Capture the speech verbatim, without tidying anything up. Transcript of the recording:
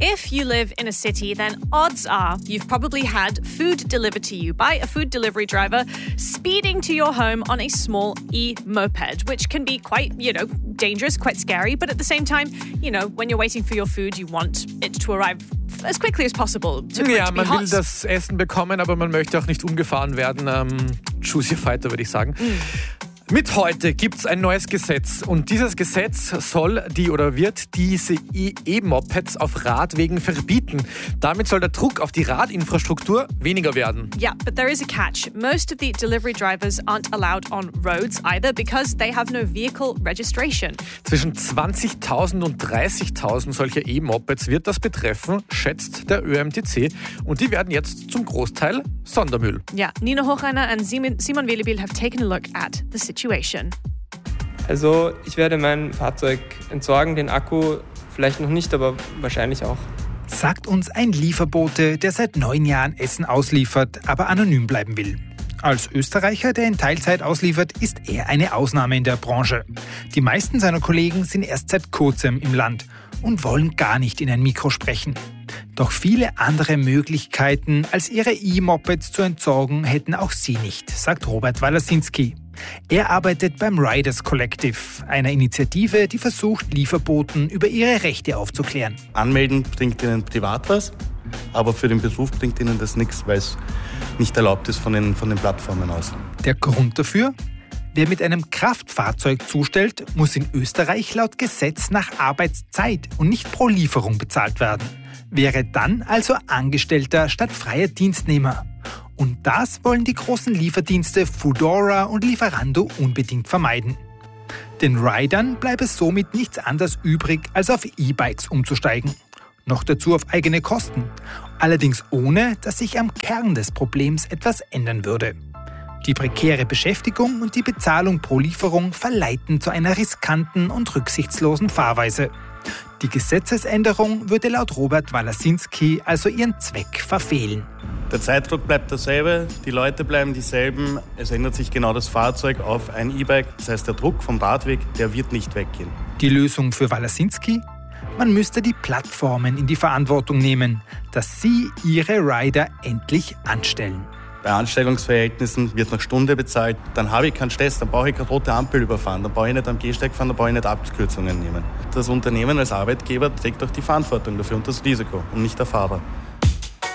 If you live in a city, then odds are you've probably had food delivered to you by a food delivery driver speeding to your home on a small e-moped, which can be quite, you know, dangerous, quite scary. But at the same time, you know, when you're waiting for your food, you want it to arrive as quickly as possible. To, ja, to be man hot. will das Essen bekommen, aber man möchte auch nicht umgefahren werden. Ähm, choose your fighter, würde ich sagen. Mm. Mit heute gibt es ein neues Gesetz und dieses Gesetz soll die oder wird diese E-Mopeds auf Radwegen verbieten. Damit soll der Druck auf die Radinfrastruktur weniger werden. Yeah, but there is a catch. Most of the delivery drivers aren't allowed on roads either because they have no vehicle registration. Zwischen zwanzigtausend und dreißigtausend solcher E-Mopeds wird das betreffen, schätzt der Ö M T C. Und die werden jetzt zum Großteil Sondermüll. Yeah, Nina Hochreiner and Simon, Simon Welebil have taken a look at the situation. Also ich werde mein Fahrzeug entsorgen, den Akku vielleicht noch nicht, aber wahrscheinlich auch. Sagt uns ein Lieferbote, der seit neun Jahren Essen ausliefert, aber anonym bleiben will. Als Österreicher, der in Teilzeit ausliefert, ist er eine Ausnahme in der Branche. Die meisten seiner Kollegen sind erst seit kurzem im Land und wollen gar nicht in ein Mikro sprechen. Doch viele andere Möglichkeiten, als ihre E-Mopeds zu entsorgen, hätten auch sie nicht, sagt Robert Walasinski. Er arbeitet beim Riders Collective, einer Initiative, die versucht, Lieferboten über ihre Rechte aufzuklären. Anmelden bringt ihnen privat was, aber für den Beruf bringt ihnen das nichts, weil es nicht erlaubt ist von den, von den Plattformen aus. Der Grund dafür? Wer mit einem Kraftfahrzeug zustellt, muss in Österreich laut Gesetz nach Arbeitszeit und nicht pro Lieferung bezahlt werden. Wäre dann also Angestellter statt freier Dienstnehmer. Und das wollen die großen Lieferdienste Foodora und Lieferando unbedingt vermeiden. Den Ridern bleibe somit nichts anderes übrig, als auf E-Bikes umzusteigen. Noch dazu auf eigene Kosten. Allerdings ohne, dass sich am Kern des Problems etwas ändern würde. Die prekäre Beschäftigung und die Bezahlung pro Lieferung verleiten zu einer riskanten und rücksichtslosen Fahrweise. Die Gesetzesänderung würde laut Robert Walasinski also ihren Zweck verfehlen. Der Zeitdruck bleibt derselbe, die Leute bleiben dieselben, es ändert sich genau das Fahrzeug auf ein E-Bike. Das heißt, der Druck vom Radweg, der wird nicht weggehen. Die Lösung für Walasinski? Man müsste die Plattformen in die Verantwortung nehmen, dass sie ihre Rider endlich anstellen. Bei Anstellungsverhältnissen wird nach Stunde bezahlt, dann habe ich keinen Stress, dann brauche ich keine rote Ampel überfahren, dann brauche ich nicht am Gehsteig fahren, dann brauche ich nicht Abkürzungen nehmen. Das Unternehmen als Arbeitgeber trägt auch die Verantwortung dafür und das Risiko und nicht der Fahrer.